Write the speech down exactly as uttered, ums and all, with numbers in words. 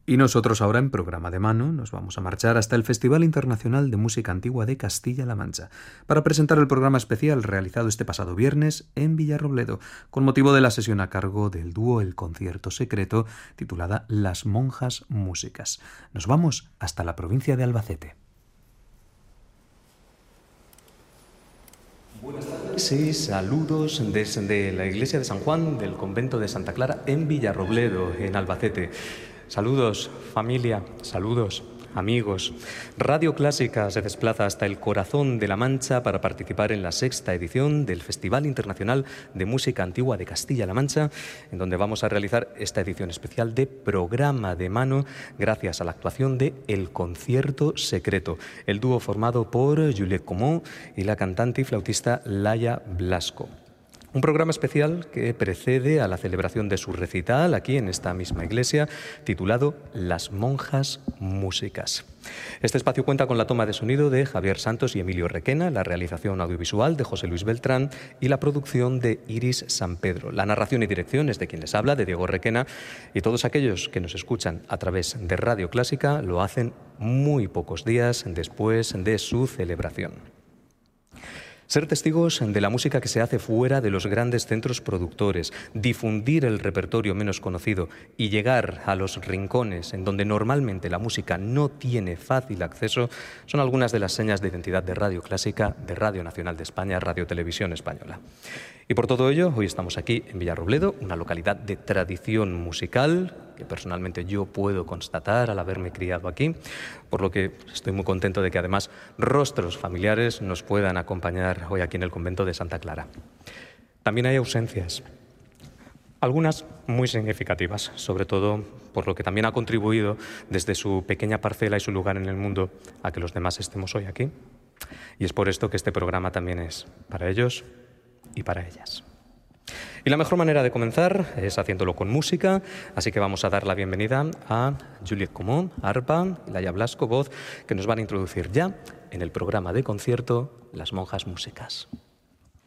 Y nosotros ahora en programa de mano nos vamos a marchar hasta el Festival Internacional de Música Antigua de Castilla-La Mancha para presentar el programa especial realizado este pasado viernes en Villarrobledo con motivo de la sesión a cargo del dúo El Concierto Secreto titulada Las Monjas Músicas. Nos vamos hasta la provincia de Albacete. Buenas tardes y saludos desde la iglesia de San Juan del convento de Santa Clara en Villarrobledo, en Albacete. Saludos, familia, saludos, amigos. Radio Clásica se desplaza hasta el corazón de La Mancha para participar en la sexta edición del Festival Internacional de Música Antigua de Castilla-La Mancha, en donde vamos a realizar esta edición especial de programa de mano gracias a la actuación de El Concierto Secreto, el dúo formado por Juliette Comont y la cantante y flautista Laia Blasco. Un programa especial que precede a la celebración de su recital aquí en esta misma iglesia, titulado Las Monjas Músicas. Este espacio cuenta con la toma de sonido de Javier Santos y Emilio Requena, la realización audiovisual de José Luis Beltrán y la producción de Iris San Pedro. La narración y dirección es de quien les habla, de Diego Requena, y todos aquellos que nos escuchan a través de Radio Clásica lo hacen muy pocos días después de su celebración. Ser testigos de la música que se hace fuera de los grandes centros productores, difundir el repertorio menos conocido y llegar a los rincones en donde normalmente la música no tiene fácil acceso son algunas de las señas de identidad de Radio Clásica, de Radio Nacional de España, Radio Televisión Española. Y por todo ello, hoy estamos aquí en Villarrobledo, una localidad de tradición musical que personalmente yo puedo constatar al haberme criado aquí, por lo que estoy muy contento de que además rostros familiares nos puedan acompañar hoy aquí en el convento de Santa Clara. También hay ausencias, algunas muy significativas, sobre todo por lo que también ha contribuido desde su pequeña parcela y su lugar en el mundo a que los demás estemos hoy aquí. Y es por esto que este programa también es para ellos y para ellas. Y la mejor manera de comenzar es haciéndolo con música, así que vamos a dar la bienvenida a Juliette Comont, arpa, y Laia Blasco, voz, que nos van a introducir ya en el programa de concierto Las Monjas Músicas.